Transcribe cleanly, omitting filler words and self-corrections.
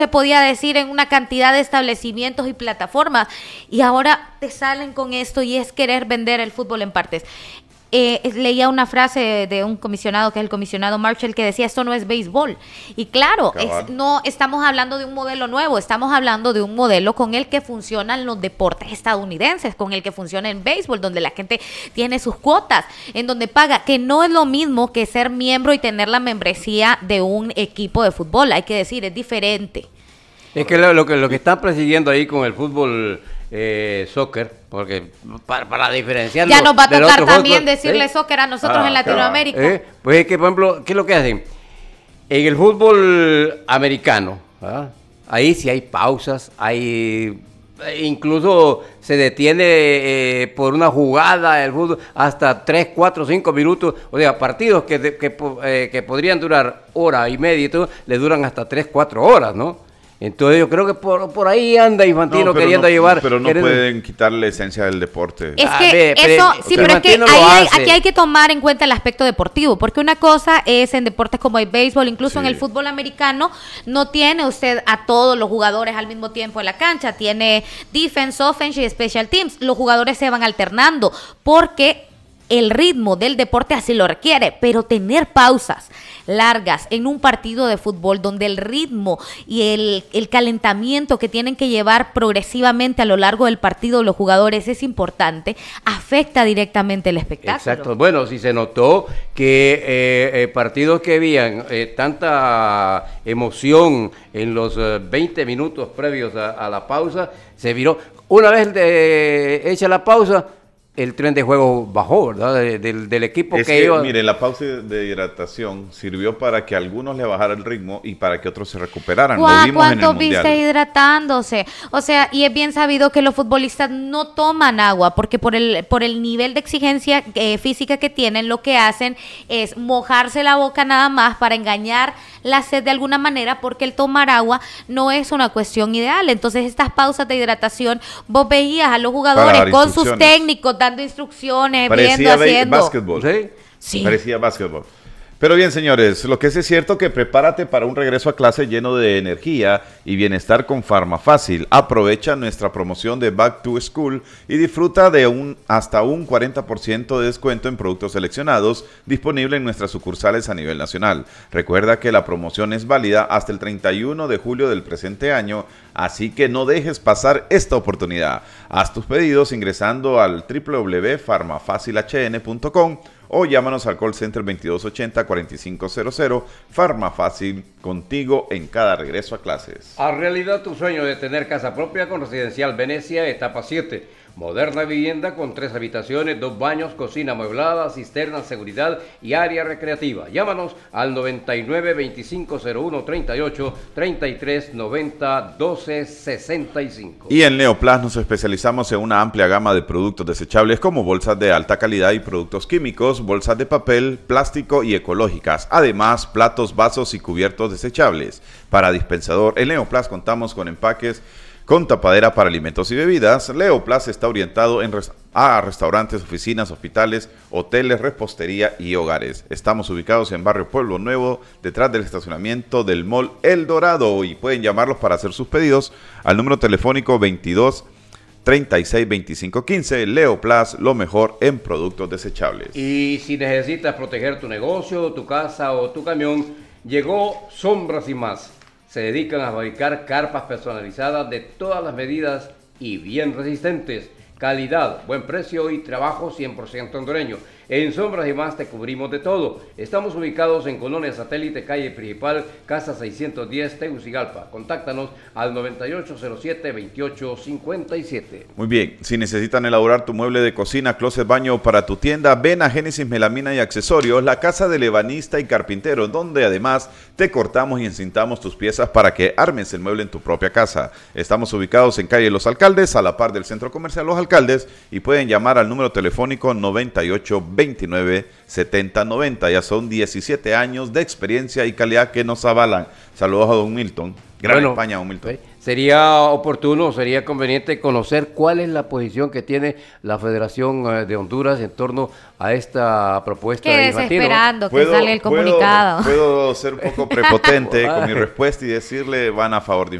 se podía decir en una cantidad de establecimientos y plataformas, y ahora te salen con esto y es querer vender el fútbol en partes. Leía una frase de un comisionado, que es el comisionado Marshall, que decía: esto no es béisbol. Y claro, no estamos hablando de un modelo nuevo, estamos hablando de un modelo con el que funcionan los deportes estadounidenses, con el que funciona en béisbol, donde la gente tiene sus cuotas, en donde paga, que no es lo mismo que ser miembro y tener la membresía de un equipo de fútbol, hay que decir, es diferente. Es que lo que están persiguiendo ahí con el fútbol soccer, porque para diferenciarlo. Ya nos va a tocar también fútbol, decirle soccer a nosotros en Latinoamérica. Pues es que, por ejemplo, ¿qué es lo que hacen? En el fútbol americano, ahí sí hay pausas, incluso se detiene por una jugada el fútbol hasta 3, 4, 5 minutos. O sea, partidos que podrían durar hora y media y todo, le duran hasta 3, 4 horas, ¿no? Entonces yo creo que por ahí anda Infantino queriendo llevar. Pero no pueden quitar la esencia del deporte. Es que pero es que aquí hay que tomar en cuenta el aspecto deportivo, porque una cosa es en deportes como el béisbol, incluso en el fútbol americano, no tiene usted a todos los jugadores al mismo tiempo en la cancha, tiene defense, offense y special teams. Los jugadores se van alternando porque el ritmo del deporte así lo requiere, pero tener pausas largas en un partido de fútbol donde el ritmo y el calentamiento que tienen que llevar progresivamente a lo largo del partido los jugadores es importante, afecta directamente el espectáculo. Exacto. Bueno, si se notó que partidos que habían tanta emoción en los 20 minutos previos a la pausa, se viró. Una vez hecha la pausa, el tren de juego bajó, ¿verdad? Del equipo que iba. Mire, la pausa de hidratación sirvió para que algunos le bajara el ritmo y para que otros se recuperaran. Lo vimos en el ¿Cuántos Mundial. viste hidratándose? O sea, y es bien sabido que los futbolistas no toman agua porque por el nivel de exigencia física que tienen, lo que hacen es mojarse la boca nada más para engañar la sed de alguna manera, porque el tomar agua no es una cuestión ideal. Entonces, estas pausas de hidratación, vos veías a los jugadores con sus técnicos dando instrucciones, haciendo. Básquetbol. Sí. Parecía básquetbol. Pero bien, señores, lo que es cierto que prepárate para un regreso a clase lleno de energía y bienestar con Farmafácil. Aprovecha nuestra promoción de Back to School y disfruta de hasta un 40% de descuento en productos seleccionados disponible en nuestras sucursales a nivel nacional. Recuerda que la promoción es válida hasta el 31 de julio del presente año, así que no dejes pasar esta oportunidad. Haz tus pedidos ingresando al www.farmafacilhn.com o llámanos al call center 2280-4500. Farmafácil, contigo en cada regreso a clases. A realidad tu sueño de tener casa propia con Residencial Venecia, etapa 7. Moderna vivienda con 3 habitaciones, 2 baños, cocina amueblada, cisterna, seguridad y área recreativa. Llámanos al 99 2501 38 33 90 12 65. Y en Neoplas nos especializamos en una amplia gama de productos desechables como bolsas de alta calidad y productos químicos, bolsas de papel, plástico y ecológicas. Además, platos, vasos y cubiertos desechables. Para dispensador, en Neoplas contamos con empaques con tapadera para alimentos y bebidas. Leoplas está orientado a restaurantes, oficinas, hospitales, hoteles, repostería y hogares. Estamos ubicados en Barrio Pueblo Nuevo, detrás del estacionamiento del Mall El Dorado, y pueden llamarlos para hacer sus pedidos al número telefónico 22 36 25 15. Leoplas, lo mejor en productos desechables. Y si necesitas proteger tu negocio, tu casa o tu camión, llegó Sombras y Más. Se dedican a fabricar carpas personalizadas de todas las medidas y bien resistentes. Calidad, buen precio y trabajo 100% hondureño. En Sombras y Más te cubrimos de todo. Estamos ubicados en Colonia Satélite, calle principal, casa 610, Tegucigalpa. Contáctanos al 9807-2857. Muy bien, si necesitan elaborar tu mueble de cocina, closet, baño para tu tienda, ven a Génesis Melamina y Accesorios, la casa del ebanista y carpintero, donde además te cortamos y encintamos tus piezas para que armes el mueble en tu propia casa. Estamos ubicados en calle Los Alcaldes, a la par del Centro Comercial Los Alcaldes, y pueden llamar al número telefónico 98 29 70 90. Ya son 17 años de experiencia y calidad que nos avalan. Saludos a don Milton. Gran España, Milton. Sería oportuno, sería conveniente conocer cuál es la posición que tiene la Federación de Honduras en torno a esta propuesta de Infantino. Esperando que salga el comunicado. Puedo ser un poco prepotente con mi respuesta y decirle van a favor de